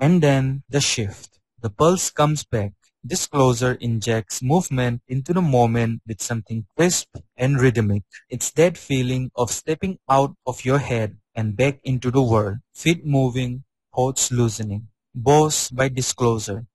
And then the shift. The pulse comes back. Disclosure injects movement into the moment with something crisp and rhythmic. It's that feeling of stepping out of your head and back into the world. Feet moving, thoughts loosening. Boss by disclosure.